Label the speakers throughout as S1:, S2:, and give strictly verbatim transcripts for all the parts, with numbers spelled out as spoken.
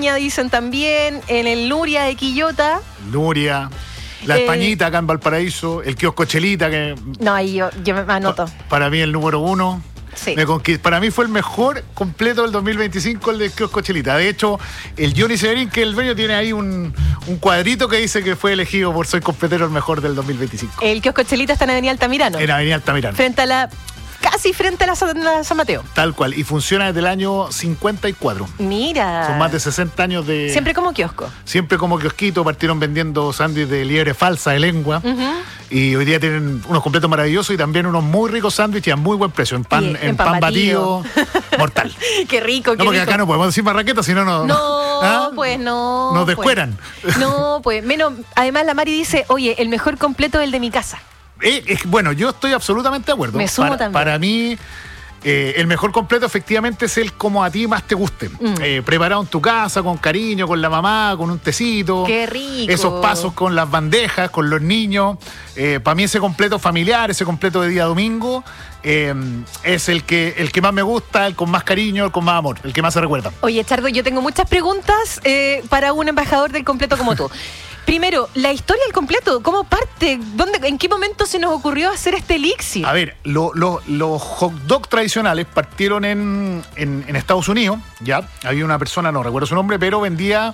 S1: dicen también, en el Nuria de Quillota.
S2: Nuria. La
S1: Eh,
S2: Españita acá en Valparaíso, el kiosco Chelita, que
S1: No, ahí yo, yo me anoto.
S2: pa- para mí el número uno.
S1: Sí.
S2: Me conquist- para mí fue el mejor completo del dos mil veinticinco, el de kiosco Chelita. De hecho, el Johnny Severín, que es el dueño, tiene ahí un, un cuadrito que dice que fue elegido por Soy Completero el mejor del dos mil veinticinco.
S1: El kiosco Chelita está en Avenida Altamirano.
S2: En Avenida Altamirano.
S1: Frente a la... Casi frente a la, San- la San Mateo.
S2: Tal cual. Y funciona desde el año cincuenta y cuatro.
S1: Mira.
S2: Son más de sesenta años de...
S1: Siempre como kiosco.
S2: Siempre como kiosquito, partieron vendiendo sándwiches de liebre falsa de lengua.
S1: Ujú.
S2: Y hoy día tienen unos completos maravillosos y también unos muy ricos sándwiches a muy buen precio. En pan,
S1: Y
S2: en
S1: en
S2: pan
S1: pan
S2: batido, mortal.
S1: Qué rico, qué
S2: No, porque
S1: rico.
S2: acá no podemos decir marraqueta, si no, no.
S1: No,
S2: ¿Ah?
S1: pues no.
S2: Nos
S1: pues.
S2: descueran.
S1: No, pues menos. Además, la Mari dice, oye, el mejor completo es el de mi casa.
S2: Eh, es- bueno, yo estoy absolutamente de acuerdo.
S1: Me sumo
S2: para,
S1: también.
S2: para mí, eh, el mejor completo efectivamente es el como a ti más te guste.
S1: Mm.
S2: Eh, preparado en tu casa, con cariño, con la mamá, con un tecito.
S1: Qué rico.
S2: Esos pasos con las bandejas, con los niños. Eh, para mí ese completo familiar, ese completo de día domingo, eh, es el que, el que más me gusta, el con más cariño, el con más amor, el que más se recuerda.
S1: Oye, Chardo, yo tengo muchas preguntas eh, para un embajador del completo como tú. Primero, la historia del completo, ¿cómo parte? ¿Dónde, ¿En qué momento se nos ocurrió hacer este elixir?
S2: A ver, lo- lo- los hot dogs tradicionales partieron en, en- en Estados Unidos, ¿ya? Había una persona, no recuerdo su nombre, pero vendía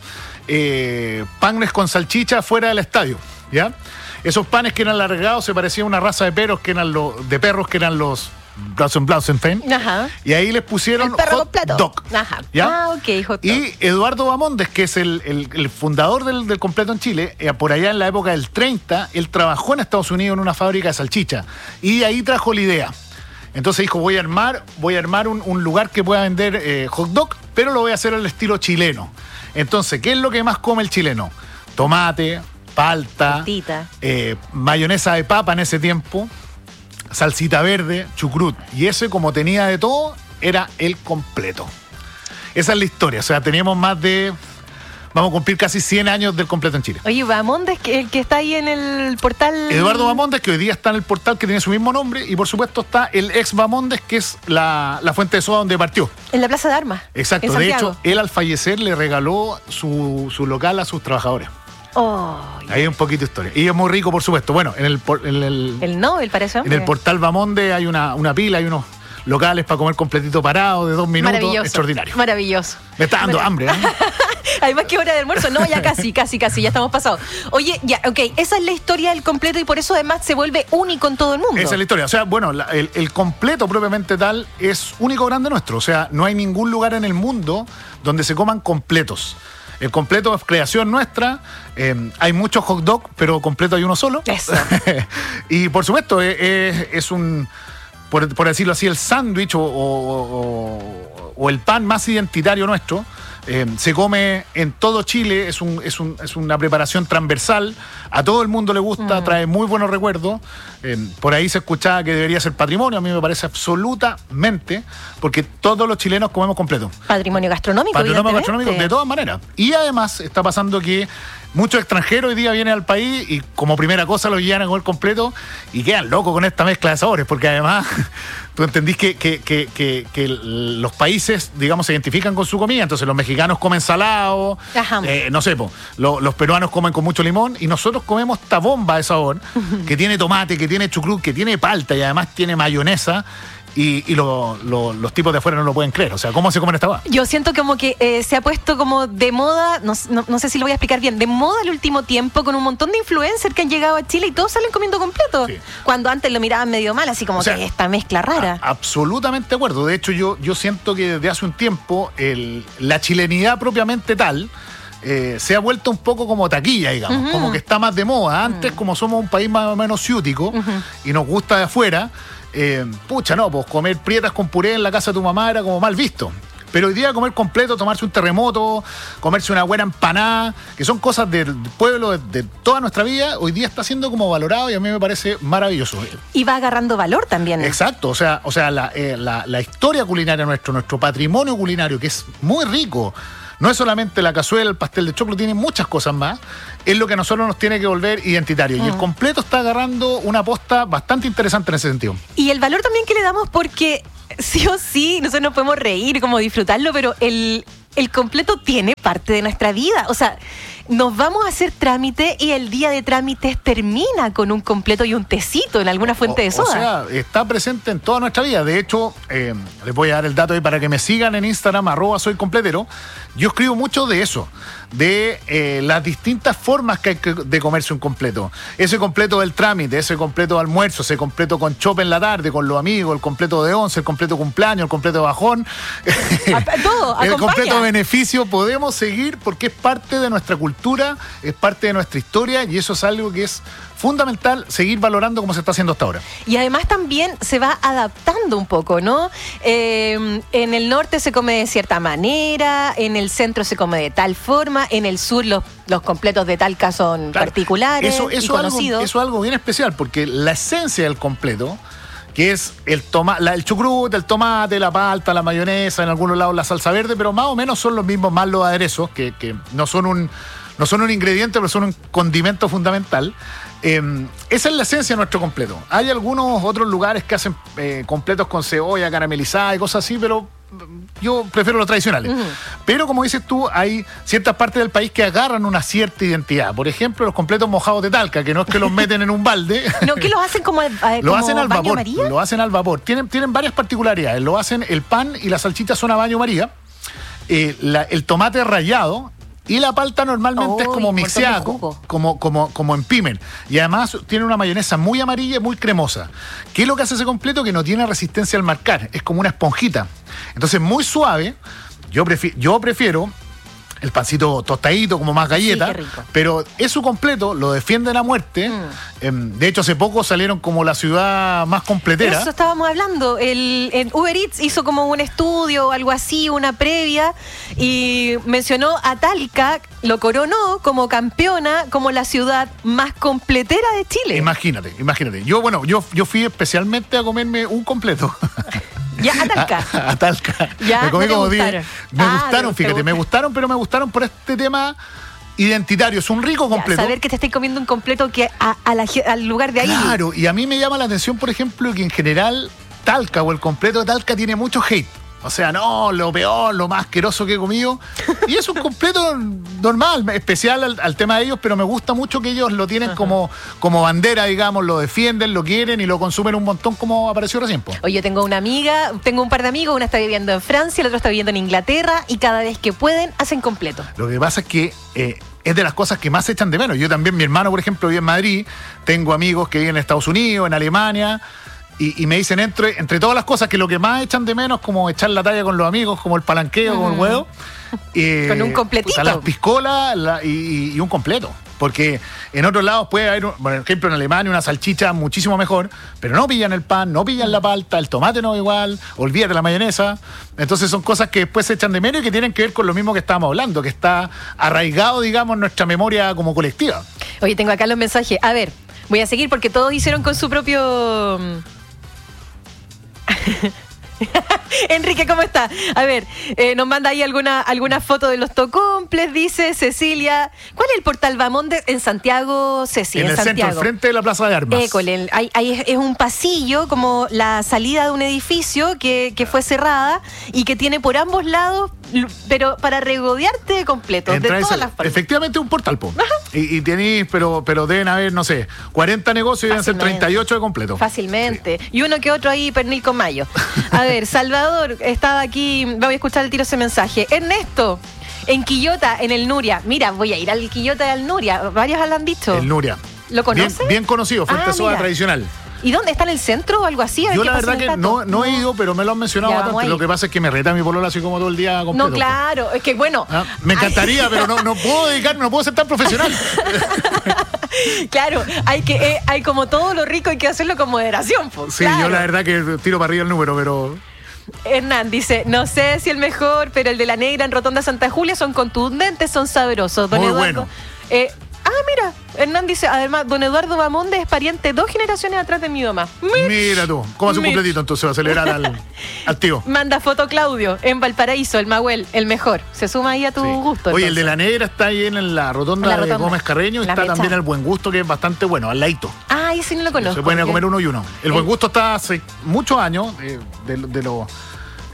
S2: eh, panes con salchicha fuera del estadio, ¿ya? Esos panes que eran alargados se parecían a una raza de perros que eran los, de perros que eran los Blausenfein.
S1: Ajá.
S2: Y ahí les pusieron
S1: El perro
S2: hot
S1: completo.
S2: dog.
S1: Ajá.
S2: ¿Ya?
S1: Ah, ok, hot dog.
S2: Y Eduardo Bamondes, que es el, el- el fundador del, del completo en Chile, eh, por allá en la época del treinta, él trabajó en Estados Unidos en una fábrica de salchicha. Y de ahí trajo la idea. Entonces dijo, voy a armar, voy a armar un, un lugar que pueda vender eh, hot dog, pero lo voy a hacer al estilo chileno. Entonces, ¿qué es lo que más come el chileno? Tomate, palta,
S1: Paltita.
S2: eh, mayonesa de papa en ese tiempo, salsita verde, chucrut. Y ese, como tenía de todo, era el completo. Esa es la historia. O sea, teníamos más de... Vamos a cumplir casi cien años del completo en Chile.
S1: Oye, Bamondes, que el que está ahí en el portal...
S2: Eduardo Bamondes, que hoy día está en el portal que tiene su mismo nombre, y por supuesto está el ex Bamondes, que es la, la fuente de soda donde partió.
S1: En la Plaza de Armas.
S2: Exacto.
S1: En
S2: De
S1: Santiago.
S2: hecho, él al fallecer le regaló su, su local a sus trabajadores.
S1: Oh,
S2: Ahí hay un poquito de historia. Y es muy rico, por supuesto. Bueno, en el, por- en el,
S1: el Nobel para ese
S2: en
S1: hombre.
S2: el portal Bamonde hay una, una pila, hay unos locales para comer completito parado de dos minutos.
S1: Maravilloso.
S2: Extraordinario.
S1: Maravilloso.
S2: Me está dando hambre, ¿eh?
S1: Además, ¿qué hora de almuerzo? No, ya casi, casi, casi, ya estamos pasados. Oye, ya, ok, esa es la historia del completo y por eso además se vuelve único en todo el mundo.
S2: Esa es la historia. O sea, bueno, la- el, el completo propiamente tal es único grande nuestro. O sea, no hay ningún lugar en el mundo donde se coman completos. El completo es creación nuestra. eh, hay muchos hot dogs, pero completo hay uno solo.
S1: Eso.
S2: Y por supuesto, es, es- es un, por, por decirlo así, el sándwich o, o- o- o el pan más identitario nuestro. Eh, se come en todo Chile, es, un, es, un- es una preparación transversal, a todo el mundo le gusta,
S1: Mm.
S2: trae muy buenos recuerdos. Eh, por ahí se escuchaba que debería ser patrimonio, a mí me parece absolutamente, porque todos los chilenos comemos completo.
S1: Patrimonio gastronómico.
S2: Patrimonio
S1: evidentemente.
S2: gastronómico, de todas maneras. Y además está pasando que muchos extranjeros hoy día vienen al país y como primera cosa lo llevan a comer completo y quedan locos con esta mezcla de sabores, porque además tú entendís que, que- que- que- que los países, digamos, se identifican con su comida. Entonces los mexicanos comen salado,
S1: Ajá.
S2: eh, no sé, po, lo- los peruanos comen con mucho limón y nosotros comemos esta bomba de sabor que tiene tomate, que tiene chucrut, que tiene palta y además tiene mayonesa. Y, y lo- lo- los tipos de afuera no lo pueden creer. O sea, ¿cómo se comen esta va?
S1: Yo siento como que eh, se ha puesto como de moda, no, no- no sé si lo voy a explicar bien, de moda el último tiempo con un montón de influencers que han llegado a Chile y todos salen comiendo completo.
S2: Sí.
S1: Cuando antes lo miraban medio mal, así como
S2: O sea,
S1: que esta mezcla rara.
S2: A- absolutamente de acuerdo. De hecho, yo, yo siento que desde hace un tiempo el- la chilenidad propiamente tal eh, se ha vuelto un poco como taquilla, digamos.
S1: Ujú.
S2: Como que está más de moda. Antes, como somos un país más o menos ciútico y nos gusta de afuera, eh, pucha, no, pues comer prietas con puré en la casa de tu mamá era como mal visto. Pero hoy día comer completo, tomarse un terremoto, comerse una buena empanada, que son cosas del pueblo, de, de toda nuestra vida, hoy día está siendo como valorado y a mí me parece maravilloso.
S1: Y va agarrando valor también.
S2: Exacto, o sea, o sea la, eh, la- la historia culinaria nuestro, nuestro patrimonio culinario, que es muy rico, no es solamente la cazuela, el pastel de choclo, tiene muchas cosas más, es lo que a nosotros nos tiene que volver identitario. Y el completo está agarrando una posta bastante interesante en ese sentido.
S1: Y el valor también que le damos porque sí o sí, nosotros nos podemos reír, como disfrutarlo, pero el el completo tiene parte de nuestra vida. O sea, nos vamos a hacer trámite y el día de trámites termina con un completo y un tecito en alguna fuente
S2: o,
S1: de soda.
S2: O sea, está presente en toda nuestra vida. De hecho, eh, les voy a dar el dato ahí para que me sigan en Instagram, arroba soy completero. Yo escribo mucho de eso, de eh, las distintas formas que hay que, de comerse un completo. Ese completo del trámite, ese completo de almuerzo, ese completo con chope en la tarde, con los amigos, el completo de once, el completo cumpleaños, el completo de bajón.
S1: Todo,
S2: el
S1: acompaña.
S2: completo beneficio podemos seguir porque es parte de nuestra cultura, es parte de nuestra historia y eso es algo que es fundamental seguir valorando como se está haciendo hasta ahora.
S1: Y además también se va adaptando un poco, ¿no? Eh, en el norte se come de cierta manera, en el centro se come de tal forma, en el sur los, los completos de Talca son
S2: Claro,
S1: particulares
S2: eso, eso
S1: y conocidos.
S2: Algo, eso es algo bien especial porque la esencia del completo, que es el, toma, la, el chucrut, el tomate, la palta, la mayonesa, en algunos lados la salsa verde, pero más o menos son los mismos, más los aderezos, que, que no son un... No son un ingrediente, pero son un condimento fundamental. Eh, esa es la esencia de nuestro completo. Hay algunos otros lugares que hacen eh, completos con cebolla caramelizada y cosas así, pero yo prefiero los tradicionales. Uh-huh. Pero como dices tú, hay ciertas partes del país que agarran una cierta identidad. Por ejemplo, los completos mojados de Talca, que no es que los meten en un balde.
S1: No, que los hacen como, eh,
S2: lo
S1: como
S2: hacen al
S1: baño
S2: vapor.
S1: María.
S2: Lo hacen al vapor. Tienen, tienen varias particularidades. Lo hacen, el pan y la salchicha son a baño María. Eh, la, el tomate rallado. Y la palta normalmente oh, es como mixeada, como, como, como en pimen. Y además tiene una mayonesa muy amarilla y muy cremosa. ¿Qué es lo que hace ese completo? Que no tiene resistencia al marcar. Es como una esponjita. Entonces, muy suave. Yo prefiero, yo prefiero el pancito tostadito, como más galleta. Sí, pero eso completo lo defienden a muerte. Mm. De hecho, hace poco salieron como la ciudad más completera.
S1: Eso estábamos hablando. El, el Uber Eats hizo como un estudio o algo así, una previa, y mencionó a Talca, lo coronó como campeona, como la ciudad más completera de Chile.
S2: Imagínate, imagínate. Yo, bueno, yo, yo fui especialmente a comerme un completo.
S1: Ya, a Talca.
S2: A, a Talca.
S1: Ya,
S2: me comí
S1: no
S2: como diez. Me
S1: ah,
S2: gustaron, fíjate, gusta. me gustaron, pero me gustaron por este tema identitario. Es un rico completo.
S1: Ya, saber que te estés comiendo un completo que a, a la, al lugar de ahí.
S2: Claro, y a mí me llama la atención, por ejemplo, que en general Talca o el completo de Talca tiene mucho hate. O sea, no, lo peor, lo más asqueroso que he comido. Y es un completo normal, especial al, al tema de ellos, pero me gusta mucho que ellos lo tienen como, como bandera, digamos, lo defienden, lo quieren y lo consumen un montón como apareció recién. Po.
S1: Oye, tengo una amiga, tengo un par de amigos, una está viviendo en Francia, el otro está viviendo en Inglaterra y cada vez que pueden hacen completo.
S2: Lo que pasa es que... Eh, es de las cosas que más se echan de menos. Yo también, mi hermano, por ejemplo, vive en Madrid, tengo amigos que viven en Estados Unidos, en Alemania... Y, y me dicen, entre, entre todas las cosas, que lo que más echan de menos, como echar la talla con los amigos, como el palanqueo, mm. con el huevo. Eh,
S1: con un completito.
S2: Puta, las piscolas la, y, y un completo. Porque en otros lados puede haber, por ejemplo, en Alemania, una salchicha muchísimo mejor, pero no pillan el pan, no pillan la palta, el tomate no igual, olvídate la mayonesa. Entonces son cosas que después se echan de menos y que tienen que ver con lo mismo que estábamos hablando, que está arraigado, digamos, en nuestra memoria como colectiva.
S1: Oye, tengo acá los mensajes. A ver, voy a seguir porque todos hicieron con su propio... Enrique, ¿cómo está? A ver, eh, nos manda ahí alguna, alguna foto de los tocomples, dice Cecilia. ¿Cuál es el portal Bamonde? En Santiago, Ceci,
S2: en,
S1: en
S2: el
S1: Santiago.
S2: Centro, al frente de la Plaza de Armas.
S1: École, hay, hay, es, es un pasillo, como la salida de un edificio que, que fue cerrada y que tiene por ambos lados, pero para regodearte completo, de todas las formas.
S2: Efectivamente un portal, po. Y, y tenéis, pero, pero deben haber, no sé, cuarenta negocios y deben ser treinta y ocho de completo.
S1: Fácilmente.
S2: Sí.
S1: Y uno que otro ahí, pernil con mayo. A ver, Salvador estaba aquí, voy a escuchar el tiro ese mensaje. Ernesto, en Quillota, en el Nuria. Mira, voy a ir al Quillota del Nuria. Varios lo han dicho.
S2: El Nuria.
S1: ¿Lo conoces?
S2: Bien, bien conocido, fuente ah, soda mira. tradicional.
S1: ¿Y dónde está en el centro o algo así?
S2: Yo la verdad que no, no he ido, pero me lo han mencionado ya, bastante. Lo que pasa es que me reta mi polola así como todo el día completo.
S1: No, claro, es que bueno.
S2: ¿Ah? Me encantaría, ay. pero no, no puedo dedicarme, no puedo ser tan profesional.
S1: Claro, hay que eh, hay como todo lo rico, hay que hacerlo con moderación. Pues,
S2: sí,
S1: claro.
S2: Yo la verdad que tiro para arriba el número, pero...
S1: Hernán dice, no sé si el mejor, pero el de la negra en Rotonda Santa Julia son contundentes, son sabrosos. Don
S2: Muy
S1: Eduardo,
S2: bueno.
S1: Eh, ah, mira, Hernán dice, además, don Eduardo Bamonde es pariente dos generaciones atrás de mi mamá.
S2: Mira tú, ¿cómo hace un completito entonces va a celebrar al, al tío?
S1: Manda foto Claudio, en Valparaíso, el Mahuel, el mejor. Se suma ahí a tu sí. gusto.
S2: Oye,
S1: entonces.
S2: El de la negra está ahí en la rotonda, la rotonda. de Gómez Carreño, y está mecha. También el Buen Gusto, que es bastante bueno, al ladito.
S1: Ah, ese no lo conozco.
S2: Se pueden comer uno y uno. El, el Buen Gusto está hace muchos años, eh, de, de los...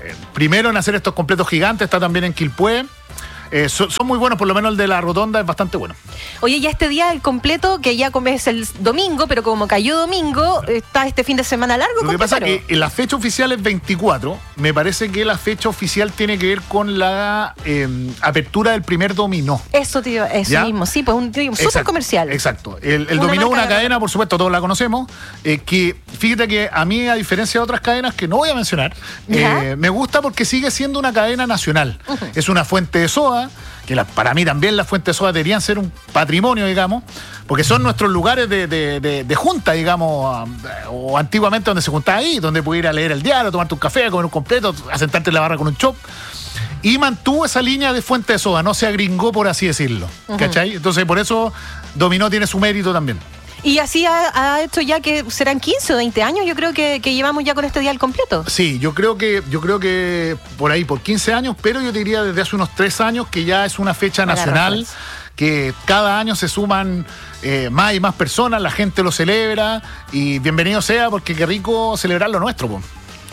S2: eh, primero en hacer estos completos gigantes, está también en Quilpué. Eh, son, son muy buenos, por lo menos el de la Rotonda es bastante bueno.
S1: Oye, ya este día el completo, que ya comes el domingo, pero como cayó domingo, está este fin de semana largo.
S2: Lo que pasa es que la fecha oficial es veinticuatro. Me parece que la fecha oficial tiene que ver con la eh, apertura del primer dominó.
S1: Eso, tío, eso ¿ya? mismo, sí, pues un, un súper comercial.
S2: Exacto. El, el dominó es una cadena, por supuesto, todos la conocemos, eh, que fíjate que a mí, a diferencia de otras cadenas que no voy a mencionar, eh, me gusta porque sigue siendo una cadena nacional. Uh-huh. Es una fuente de soda, que la, para mí también las fuentes de soda deberían ser un patrimonio, digamos, porque son nuestros lugares de, de, de, de junta, digamos, o antiguamente donde se juntaba ahí, donde podías ir a leer el diario, tomarte un café, comer un completo, a sentarte en la barra con un chop. Y mantuvo esa línea de fuente de soda, no se agringó, por así decirlo. Uh-huh. ¿Cachai? Entonces, por eso Dominó tiene su mérito también.
S1: Y así ha, ha hecho ya que serán quince o veinte años, yo creo que, que llevamos ya con este día al completo.
S2: Sí, yo creo que yo creo que por ahí, por quince años, pero yo te diría desde hace unos tres años que ya es una fecha nacional, que cada año se suman eh, más y más personas, la gente lo celebra y bienvenido sea, porque qué rico celebrar lo nuestro, po.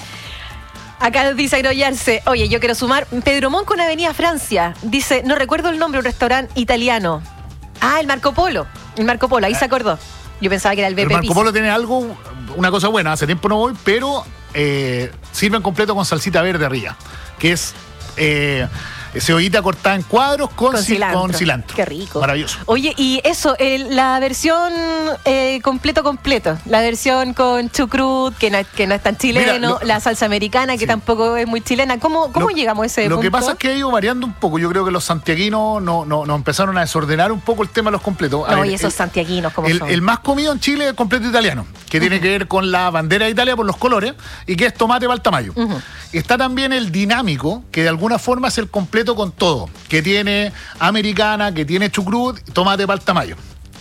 S1: Acá dice Agroyarse, oye, yo quiero sumar Pedro Montt con Avenida Francia. Dice, no recuerdo el nombre, un restaurante italiano. Ah, el Marco Polo. El Marco Polo, ahí se acordó. Yo pensaba que era el B P.
S2: El Marco Polo tiene algo, una cosa buena, hace tiempo no voy, pero eh, sirven completo con salsita verde arriba, que es eh, cebollita cortada en cuadros con,
S1: con, cilantro.
S2: con cilantro.
S1: Qué rico.
S2: Maravilloso.
S1: Oye, y eso, eh, la versión eh, completo completo, la versión con chucrut, que no, que no es tan chileno, Mira, lo, la salsa americana, que sí. tampoco es muy chilena. ¿Cómo, cómo
S2: lo,
S1: llegamos a ese
S2: lo
S1: punto?
S2: Lo que pasa es que ha ido variando un poco. Yo creo que los santiaguinos no, no, no empezaron a desordenar un poco el tema de los completos.
S1: No,
S2: ver,
S1: y esos
S2: el,
S1: santiaguinos, ¿cómo
S2: el,
S1: son?
S2: El más comido en Chile es el completo italiano, que uh-huh. tiene que ver con la bandera de Italia por los colores, y que es tomate baltamayo. Uh-huh. Está también el dinámico, que de alguna forma es el completo con todo, que tiene americana, que tiene chucrut, tomate baltamayo.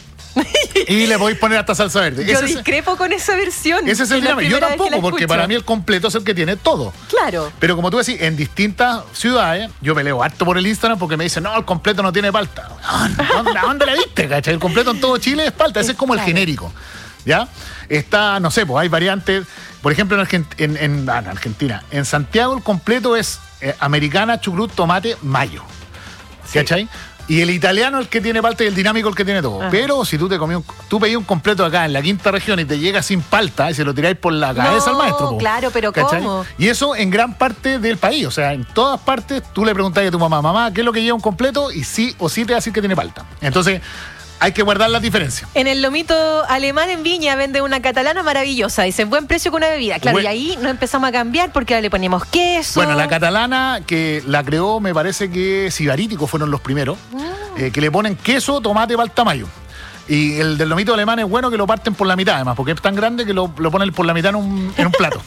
S2: Y le podéis poner hasta salsa verde.
S1: Yo
S2: ese
S1: discrepo
S2: es,
S1: con esa versión.
S2: Ese es el dinámico. Yo tampoco, porque para mí el completo es el que tiene todo.
S1: Claro.
S2: Pero como tú decís, en distintas ciudades, yo me leo harto por el Instagram porque me dicen, no, el completo no tiene palta. ¿Dónde, ¿dónde la viste, cachai? El completo en todo Chile es palta. Ese es como el claro. genérico. ¿Ya? Está, no sé, pues hay variantes. Por ejemplo, en, Argent- en, en, ah, en Argentina, en Santiago el completo es eh, americana, chucrut, tomate, mayo. Sí. ¿Cachai? Y el italiano el que tiene palta y el dinámico el que tiene todo. Ajá. Pero si tú te comí un, tú pedís un completo acá en la quinta región y te llega sin palta y se lo tiráis por la cabeza
S1: no,
S2: al maestro. Po,
S1: claro, pero
S2: ¿cachai?
S1: ¿cómo?
S2: Y eso en gran parte del país. O sea, en todas partes tú le preguntás a tu mamá, mamá, ¿qué es lo que lleva un completo? Y sí o sí te va a decir que tiene palta. Entonces, hay que guardar las diferencias.
S1: En el lomito alemán en Viña vende una catalana maravillosa. Dicen buen precio con una bebida. Claro, bueno, y ahí nos empezamos a cambiar porque ahora le ponemos queso.
S2: Bueno, la catalana que la creó, me parece que Sibarítico fueron los primeros. Mm. Eh, que le ponen queso, tomate, baltamayo. Y el del lomito alemán es bueno que lo parten por la mitad, además, porque es tan grande que lo, lo ponen por la mitad en un, en un plato.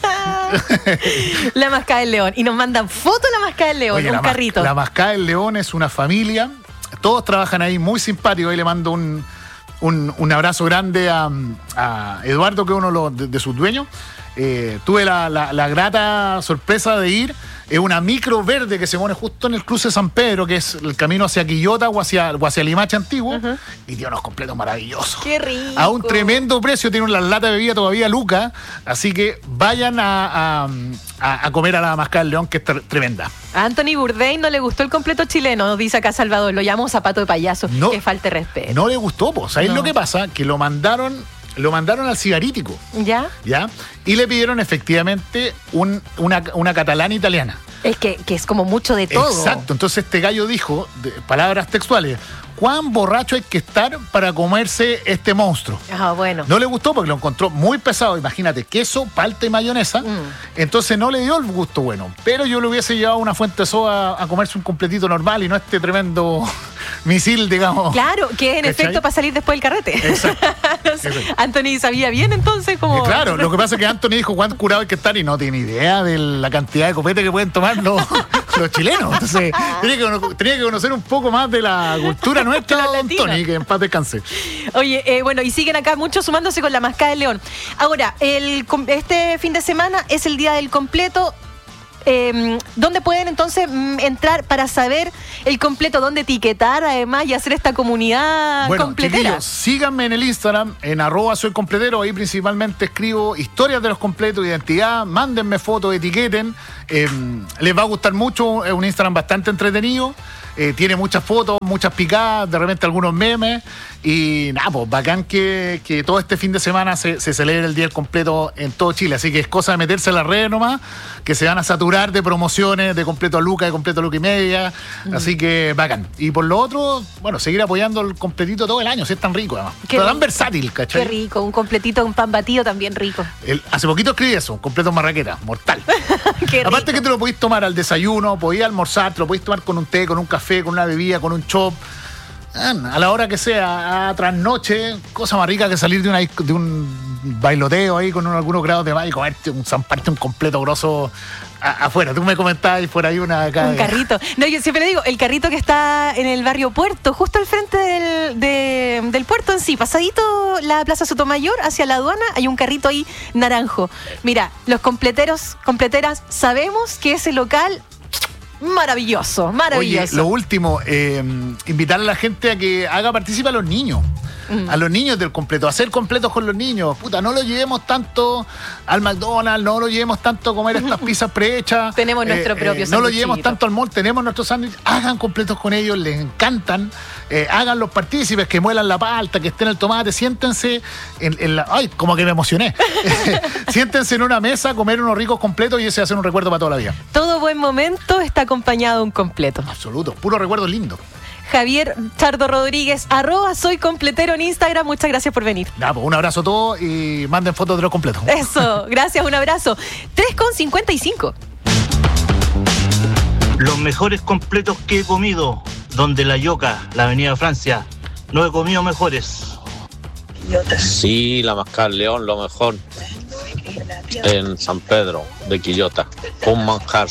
S1: La Mascada del León. Y nos mandan foto de la Mascada del León,
S2: Oye,
S1: un
S2: la
S1: carrito.
S2: La Mascada del León es una familia. Todos trabajan ahí, muy simpático. Ahí le mando un, un, un abrazo grande a, a Eduardo, que es uno de, de sus dueños. Eh, tuve la, la, la grata sorpresa de ir. Es una micro verde que se pone justo en el cruce de San Pedro, que es el camino hacia Quillota o hacia, o hacia Limache antiguo. Uh-huh. Y tiene unos completos maravillosos.
S1: ¡Qué rico!
S2: A un tremendo precio. Tiene una lata de bebida todavía Luca. Así que vayan a, a, a comer a la Mascada del León, que es tre- tremenda.
S1: A Anthony Bourdain no le gustó el completo chileno, nos dice acá Salvador. Lo llamó zapato de payaso. No, que falte respeto.
S2: No le gustó, pues. ¿Sabéis no. lo que pasa? Que lo mandaron... Lo mandaron al Sibarítico.
S1: ¿Ya?
S2: ¿Ya? Y le pidieron efectivamente un, una, una catalana italiana.
S1: Es que, que es como mucho de todo.
S2: Exacto. Entonces este gallo dijo, de, palabras textuales, ¿cuán borracho hay que estar para comerse este monstruo?
S1: Ah, bueno.
S2: No le gustó porque lo encontró muy pesado. Imagínate, queso, palta y mayonesa. Mm. Entonces no le dio el gusto bueno. Pero yo le hubiese llevado una fuente de soda a comerse un completito normal y no este tremendo misil, digamos.
S1: Claro, que es en ¿cachai? Efecto para salir después del carrete.
S2: Exacto.
S1: Exacto. Anthony sabía bien entonces cómo...
S2: Eh, claro, lo que pasa es que Anthony dijo cuánto curado hay que estar y no tiene idea de la cantidad de copete que pueden tomar los, los chilenos. Entonces tenía que, tenía que conocer un poco más de la cultura nuestra, Anthony, que en paz descanse.
S1: Oye, eh, bueno, y siguen acá muchos sumándose con la Mascada del León. Ahora, el, este fin de semana es el día del completo. Eh, ¿Dónde pueden entonces mm, entrar para saber el completo? ¿Dónde etiquetar además y hacer esta comunidad
S2: bueno,
S1: completera?
S2: Chiquillos, síganme en el Instagram, en arroba soy completero. Ahí principalmente escribo historias de los completos, identidad. Mándenme fotos, etiqueten. Eh, les va a gustar mucho. Es un Instagram bastante entretenido. Eh, tiene muchas fotos, muchas picadas, de repente algunos memes. Y nada, pues bacán que, que todo este fin de semana se, se celebre el día del completo en todo Chile. Así que es cosa de meterse en las redes nomás, que se van a saturar de promociones, de completo a Luca, de completo a Luca y media. Mm. Así que bacán. Y por lo otro, bueno, seguir apoyando el completito todo el año, si es tan rico además.
S1: Qué
S2: tan
S1: rico.
S2: Versátil, ¿cachai?
S1: Qué rico, un completito, un pan batido también rico.
S2: El, hace poquito escribí eso, un completo en marraqueta, mortal.
S1: Qué
S2: Aparte
S1: rico.
S2: que te lo podéis tomar al desayuno, podéis almorzar, te lo podéis tomar con un té, con un café, con una bebida, con un chop. A la hora que sea, a trasnoche, cosa más rica que salir de, una, de un bailoteo ahí con algunos grados de más y comerte un zamparte un completo grosso a, afuera. Tú me comentabas y por ahí una acá.
S1: Un carrito. No, yo siempre le digo, el carrito que está en el barrio Puerto, justo al frente del, de, del puerto en sí, pasadito la Plaza Sotomayor hacia la aduana, hay un carrito ahí naranjo. Mira, los completeros, completeras, sabemos que ese local... Maravilloso, maravilloso.
S2: Oye, lo último, eh, invitar a la gente a que haga partícipe a los niños. Mm. A los niños del completo, hacer completos con los niños. Puta, no lo llevemos tanto al McDonald's, no lo llevemos tanto a comer estas pizzas prehechas.
S1: Tenemos nuestro
S2: eh,
S1: propio
S2: eh, No lo llevemos tanto al mall, tenemos nuestros sándwiches. Hagan completos con ellos, les encantan. Eh, hagan los partícipes, que muelan la palta, que estén el tomate. Siéntense en, en la... Ay, como que me emocioné. Siéntense en una mesa a comer unos ricos completos y ese va a ser un recuerdo para toda la vida.
S1: Todo buen momento está acompañado de un completo.
S2: Absoluto, puro recuerdo lindo.
S1: Javier Chardo Rodríguez, arroba soy completero en Instagram. Muchas gracias por venir.
S2: Ya, pues un abrazo a todos y manden fotos de los completos.
S1: Eso, gracias, un abrazo. tres con cincuenta y cinco.
S3: Los mejores completos que he comido, donde La Yoca, la Avenida Francia. No he comido mejores.
S4: Sí, la Mascar León, lo mejor. En San Pedro de Quillota. Un manjar.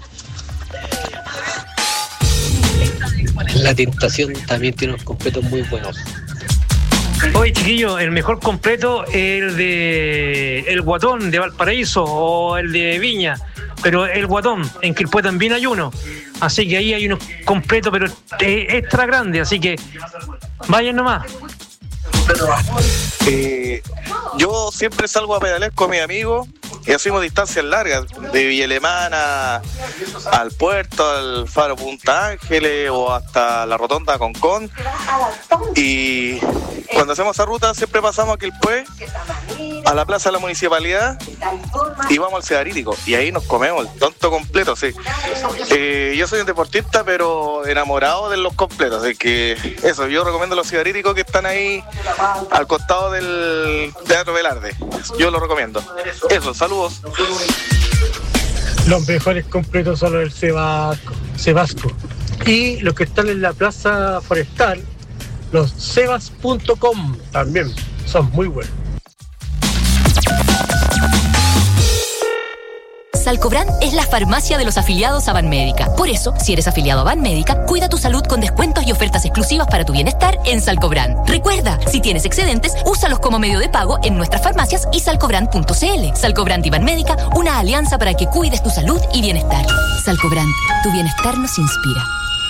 S5: La Tentación también tiene unos completos muy buenos.
S6: Oye, chiquillo, el mejor completo es el de El Guatón de Valparaíso o el de Viña, pero El Guatón, en Quilpué también hay uno. Así que ahí hay unos completos, pero extra grandes, así que vayan nomás.
S7: Eh, yo siempre salgo a pedalear con mis amigos y hacemos distancias largas, de Villa Alemana al puerto, al Faro Punta Ángeles o hasta la Rotonda Concón. Y cuando hacemos esa ruta siempre pasamos a Quilpué, a la plaza de la municipalidad y vamos al Cedarítico y ahí nos comemos el tonto completo, sí. Eh, yo soy un deportista pero enamorado de los completos, así que eso, yo recomiendo los Cedaríticos que están ahí al costado del Teatro Velarde. Yo lo recomiendo. Eso, saludos.
S6: Los mejores completos son los del Sebasco, Sebasco. Y los que están en la Plaza Forestal, los sebas punto com también son muy buenos.
S8: Salcobran es la farmacia de los afiliados a Banmédica. Por eso, si eres afiliado a Banmédica, cuida tu salud con descuentos y ofertas exclusivas para tu bienestar en Salcobran. Recuerda, si tienes excedentes, úsalos como medio de pago en nuestras farmacias y salcobran punto cl. Salcobran y Banmédica, una alianza para que cuides tu salud y bienestar. Salcobran, tu bienestar nos inspira.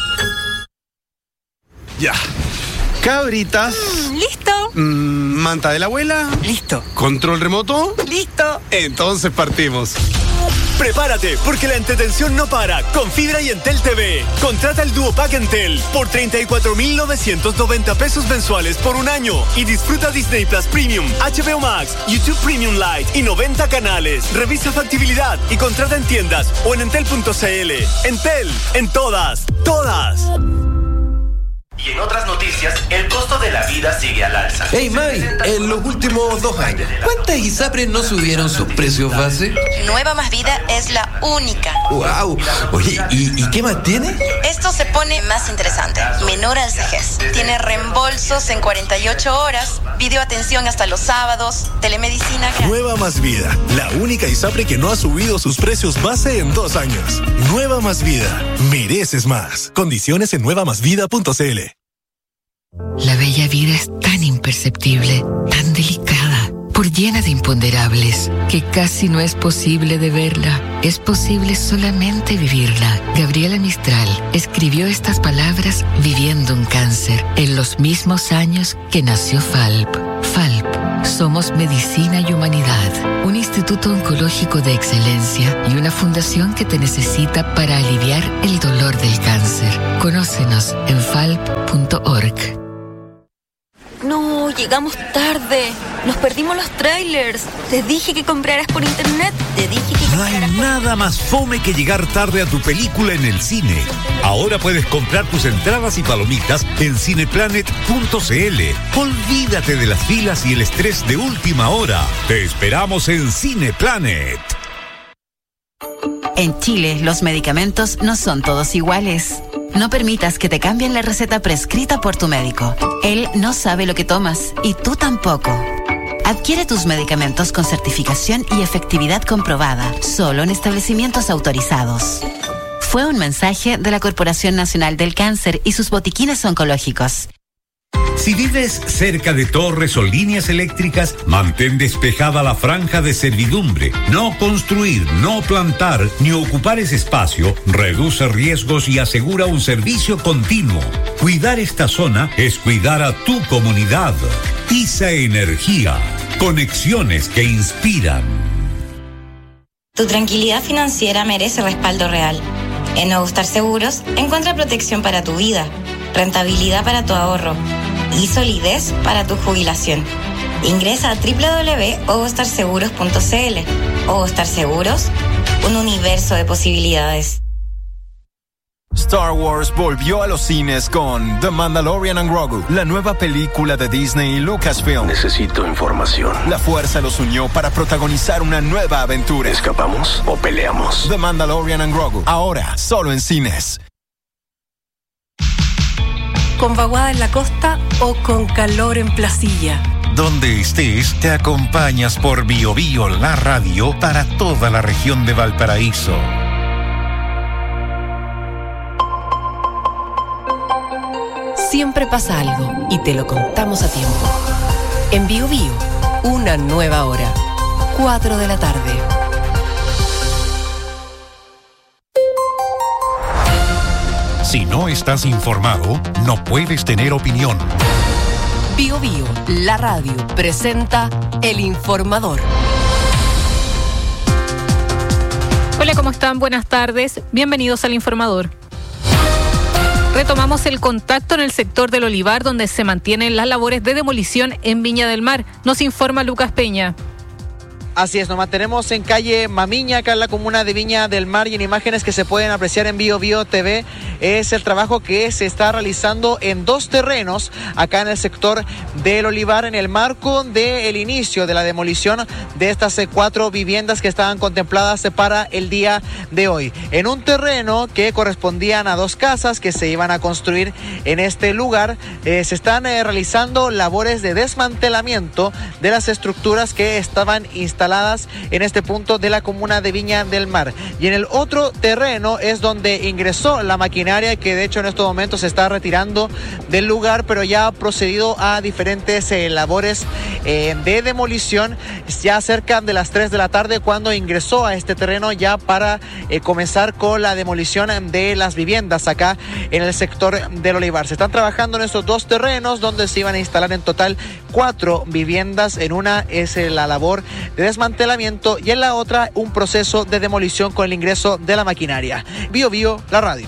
S9: Ya. Cabritas.
S10: Mm, ¿Listo?
S9: Mm, manta de la abuela.
S10: Listo.
S9: ¿Control remoto?
S10: Listo.
S9: Entonces partimos.
S11: Prepárate, porque la entretención no para con Fibra y Entel T V. Contrata el Duo Pack Entel por treinta y cuatro mil novecientos noventa pesos mensuales por un año y disfruta Disney Plus Premium, H B O Max, YouTube Premium Lite y noventa canales. Revisa factibilidad y contrata en tiendas o en entel punto cl. Entel, en todas, todas.
S12: Y en otras noticias, el costo de la vida sigue al alza.
S13: Hey May, en los últimos dos años, ¿cuántas ISAPRES no subieron sus precios base?
S14: Nueva Más Vida es la única.
S13: ¡Wow! Oye, ¿y, y qué más tiene?
S14: Esto se pone más interesante. Menor al vejez. Tiene reembolsos en cuarenta y ocho horas, videoatención hasta los sábados, telemedicina.
S11: Nueva Más Vida, la única ISAPRE que no ha subido sus precios base en dos años. Nueva Más Vida, mereces más. Condiciones en nueva más vida punto cl.
S15: La bella vida es tan imperceptible, tan delicada. Por
S10: por llena de imponderables, que casi no es posible de verla. Es posible solamente vivirla. Gabriela Mistral escribió estas palabras viviendo un cáncer en los mismos años que nació F A L P. F A L P. Somos Medicina y Humanidad, un instituto oncológico de excelencia y una fundación que te necesita para aliviar el dolor del cáncer. Conócenos en falp punto org.
S15: No, llegamos tarde. Nos perdimos los trailers. Te dije que compraras por internet. Te dije que
S16: No hay nada más fome que llegar tarde a tu película en el cine. Ahora puedes comprar tus entradas y palomitas en cineplanet punto c l. Olvídate de las filas y el estrés de última hora. Te esperamos en Cineplanet.
S17: En Chile, los medicamentos no son todos iguales. No permitas que te cambien la receta prescrita por tu médico. Él no sabe lo que tomas y tú tampoco. Adquiere tus medicamentos con certificación y efectividad comprobada, solo en establecimientos autorizados. Fue un mensaje de la Corporación Nacional del Cáncer y sus botiquines oncológicos.
S16: Si vives cerca de torres o líneas eléctricas, mantén despejada la franja de servidumbre. No construir, no plantar, ni ocupar ese espacio reduce riesgos y asegura un servicio continuo. Cuidar esta zona es cuidar a tu comunidad. I S A Energía. Conexiones que inspiran.
S14: Tu tranquilidad financiera merece respaldo real. En Nuevo Star Seguros encuentra protección para tu vida, rentabilidad para tu ahorro y solidez para tu jubilación. Ingresa a doble u doble u doble u punto ovostar seguros punto c l. Ovostar Seguros, un universo de posibilidades.
S18: Star Wars volvió a los cines con The Mandalorian and Grogu, la nueva película de Disney y Lucasfilm.
S19: Necesito información.
S18: La fuerza los unió para protagonizar una nueva aventura.
S19: ¿Escapamos o peleamos?
S18: The Mandalorian and Grogu, ahora solo en cines.
S20: ¿Con vaguada en la costa o con calor en Placilla?
S21: Donde estés, te acompañas por Bio Bio, la radio para toda la región de Valparaíso.
S22: Siempre pasa algo y te lo contamos a tiempo. En Bio Bio, una nueva hora. cuatro de la tarde.
S21: Si no estás informado, no puedes tener opinión.
S22: Bio Bio, la radio, presenta El Informador.
S23: Hola, ¿cómo están? Buenas tardes. Bienvenidos al Informador. Retomamos el contacto en el sector del Olivar, donde se mantienen las labores de demolición en Viña del Mar. Nos informa Lucas Peña.
S24: Así es, nos mantenemos en calle Mamiña, acá en la comuna de Viña del Mar, y en imágenes que se pueden apreciar en Bio Bio T V es el trabajo que se está realizando en dos terrenos acá en el sector del Olivar, en el marco del inicio de la demolición de estas cuatro viviendas que estaban contempladas para el día de hoy. En un terreno que correspondían a dos casas que se iban a construir en este lugar, eh, se están eh, realizando labores de desmantelamiento de las estructuras que estaban instaladas instaladas en este punto de la comuna de Viña del Mar. Y en el otro terreno es donde ingresó la maquinaria, que de hecho en estos momentos se está retirando del lugar, pero ya ha procedido a diferentes eh, labores eh, de demolición ya cerca de las tres de la tarde, cuando ingresó a este terreno ya para eh, comenzar con la demolición de las viviendas acá en el sector del Olivar. Se están trabajando en estos dos terrenos donde se iban a instalar en total cuatro viviendas. En una es eh, la labor de desmantelamiento y en la otra un proceso de demolición con el ingreso de la maquinaria. Bio Bio, la radio.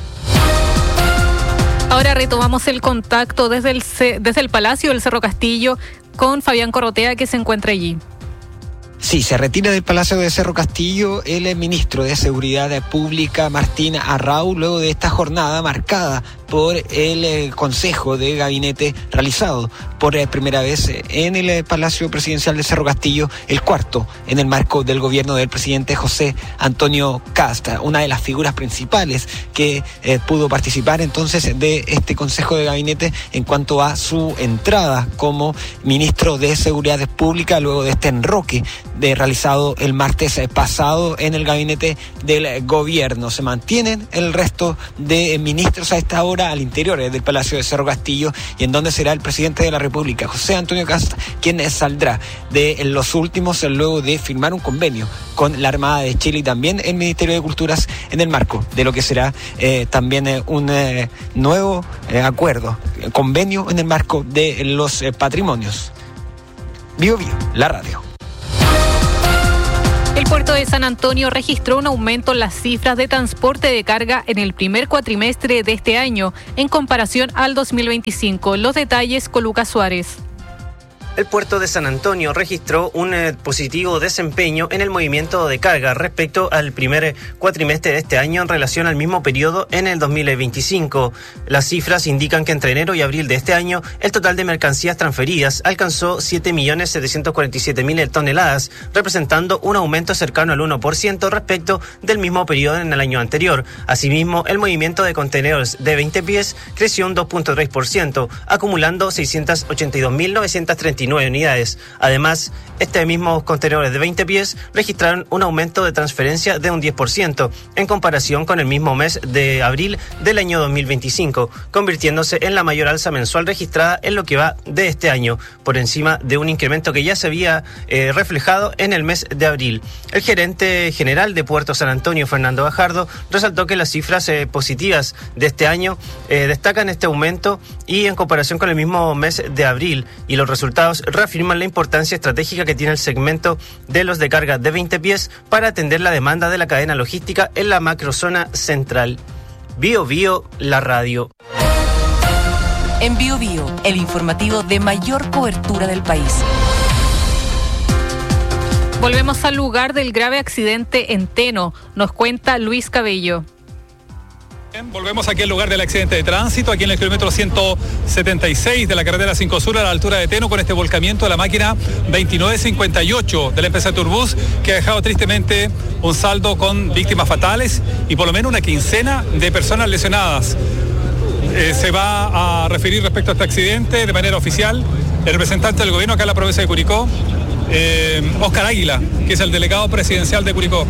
S23: Ahora retomamos el contacto desde el, desde el Palacio del Cerro Castillo con Fabián Corrotea, que se encuentra allí.
S25: Sí, se retira del Palacio de Cerro Castillo el ministro de Seguridad Pública, Martín Arrau, luego de esta jornada marcada por el eh, Consejo de Gabinete realizado por eh, primera vez en el eh, Palacio Presidencial de Cerro Castillo, el cuarto en el marco del gobierno del presidente José Antonio Kast, una de las figuras principales que eh, pudo participar entonces de este Consejo de Gabinete en cuanto a su entrada como ministro de Seguridad Pública, luego de este enroque de realizado el martes pasado en el gabinete del gobierno. Se mantienen el resto de ministros a esta hora ronda al interior del Palacio de Cerro Castillo y en donde será el presidente de la República, José Antonio Kast, quien saldrá de los últimos luego de firmar un convenio con la Armada de Chile y también el Ministerio de Culturas en el marco de lo que será eh, también eh, un eh, nuevo eh, acuerdo, convenio en el marco de los eh, patrimonios. Bio Bio, la radio.
S23: El puerto de San Antonio registró un aumento en las cifras de transporte de carga en el primer cuatrimestre de este año en comparación al dos mil veinticinco. Los detalles con Lucas Suárez.
S1: El puerto de San Antonio registró un eh, positivo desempeño en el movimiento de carga respecto al primer cuatrimestre de este año en relación al mismo periodo en el dos mil veinticinco. Las cifras indican que entre enero y abril de este año el total de mercancías transferidas alcanzó siete millones setecientos cuarenta y siete mil toneladas, representando un aumento cercano al uno por ciento respecto del mismo periodo en el año anterior. Asimismo, el movimiento de contenedores de veinte pies creció un dos punto tres por ciento, acumulando seiscientos ochenta y dos mil novecientos treinta y nueve unidades. Además, estos mismos contenedores de veinte pies registraron un aumento de transferencia de un diez por ciento en comparación con el mismo mes de abril del año dos mil veinticinco, convirtiéndose en la mayor alza mensual registrada en lo que va de este año, por encima de un incremento que ya se había eh, reflejado en el mes de abril. El gerente general de Puerto San Antonio, Fernando Bajardo, resaltó que las cifras eh, positivas de este año eh, destacan este aumento y en comparación con el mismo mes de abril, y los resultados reafirman la importancia estratégica que tiene el segmento de los de carga de veinte pies para atender la demanda de la cadena logística en la macrozona central. Bio Bio, la radio.
S22: En Bio Bio, el informativo de mayor cobertura del país.
S23: Volvemos al lugar del grave accidente en Teno, nos cuenta Luis Cabello.
S2: Volvemos aquí al lugar del accidente de tránsito, aquí en el kilómetro ciento setenta y seis de la carretera cinco Sur a la altura de Teno, con este volcamiento de la máquina veintinueve cincuenta y ocho de la empresa Turbus, que ha dejado tristemente un saldo con víctimas fatales y por lo menos una quincena de personas lesionadas. Eh, se va a referir respecto a este accidente de manera oficial el representante del gobierno acá en la provincia de Curicó, eh, Óscar Águila, que es el delegado presidencial de Curicó.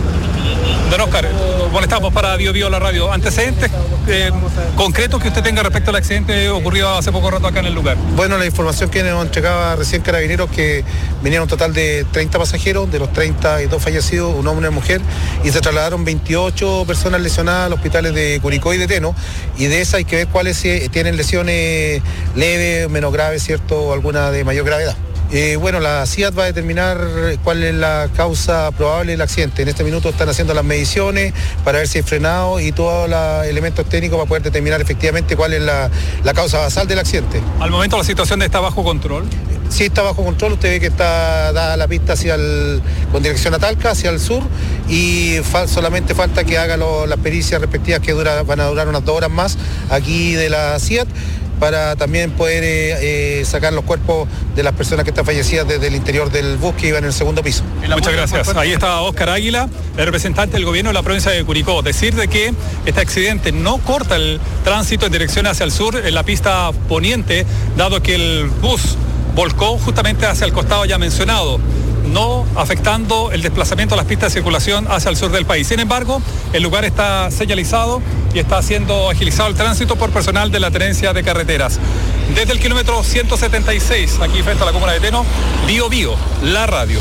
S2: Don Óscar, molestamos para Bio Bio la radio. Antecedentes eh, concretos que usted tenga respecto al accidente ocurrido hace poco rato acá en el lugar.
S3: Bueno, la información que nos entregaba recién Carabineros, que venían un total de treinta pasajeros, de los treinta y dos fallecidos, un hombre y una mujer, y se trasladaron veintiocho personas lesionadas a los hospitales de Curicó y de Teno, y de esas hay que ver cuáles tienen lesiones leves, menos graves, ¿cierto?, o alguna de mayor gravedad. Eh, bueno, la C I A T va a determinar cuál es la causa probable del accidente. En este minuto están haciendo las mediciones para ver si hay frenado y todos los elementos técnicos para poder determinar efectivamente cuál es la, la causa basal del accidente.
S2: ¿Al momento la situación está bajo control?
S3: Sí, está bajo control. Usted ve que está dada la pista hacia el, con dirección a Talca, hacia el sur, y fal, solamente falta que haga lo, las pericias respectivas que dura, van a durar unas dos horas más aquí de la C I A T, para también poder eh, eh, sacar los cuerpos de las personas que están fallecidas desde el interior del bus que iba en el segundo piso.
S2: Muchas gracias. Ahí está Óscar Águila, el representante del gobierno de la provincia de Curicó. Decir de que este accidente no corta el tránsito en dirección hacia el sur en la pista poniente, dado que el bus volcó justamente hacia el costado ya mencionado, no afectando el desplazamiento de las pistas de circulación hacia el sur del país. Sin embargo, el lugar está señalizado y está siendo agilizado el tránsito por personal de la Tenencia de Carreteras. Desde el kilómetro ciento setenta y seis, aquí frente a la comuna de Teno, Bio Bio, la radio.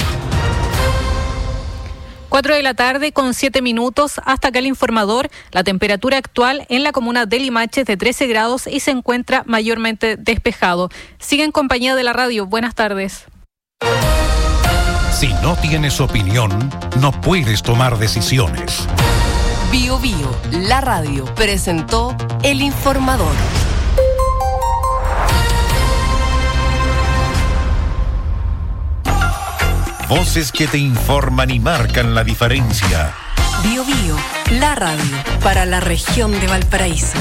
S23: cuatro de la tarde con siete minutos, hasta acá el informador. La temperatura actual en la comuna de Limache es de trece grados y se encuentra mayormente despejado. Sigue en compañía de la radio. Buenas tardes.
S21: Si no tienes opinión, no puedes tomar decisiones.
S22: Bio Bio, la radio, presentó El Informador.
S21: Voces que te informan y marcan la diferencia.
S22: Bio Bio, la radio, para la región de Valparaíso.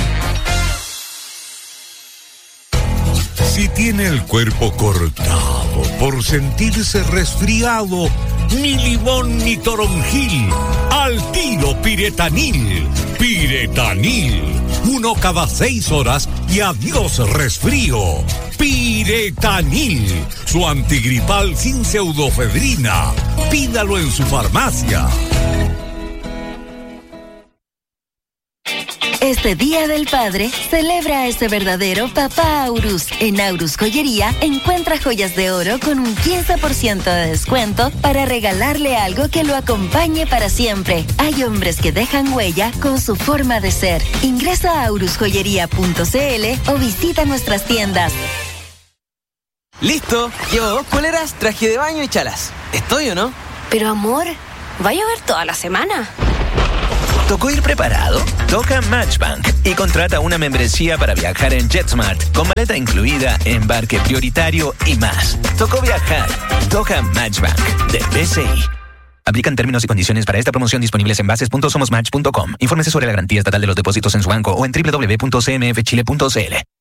S21: Si tiene el cuerpo cortado por sentirse resfriado, ni limón ni toronjil, al tiro Piretanil. Piretanil, uno cada seis horas y adiós resfrío. Piretanil, su antigripal sin pseudofedrina. Pídalo en su farmacia.
S4: Este Día del Padre, celebra a ese verdadero papá Aurus. En Aurus Joyería, encuentra joyas de oro con un quince por ciento de descuento para regalarle algo que lo acompañe para siempre. Hay hombres que dejan huella con su forma de ser. Ingresa a aurus joyería punto c l o visita nuestras tiendas.
S5: Listo, llevo dos poleras, traje de baño y chalas. ¿Estoy o no?
S15: Pero amor, ¿va a llover toda la semana?
S6: ¿Tocó ir preparado? Toca Matchbank y contrata una membresía para viajar en JetSmart con maleta incluida, embarque prioritario y más. Tocó viajar. Toca Matchbank de B C I. Aplican términos y condiciones para esta promoción disponibles en bases punto somos match punto com. Infórmese sobre la garantía estatal de los depósitos en su banco o en doble u doble u doble u punto c m f chile punto c l.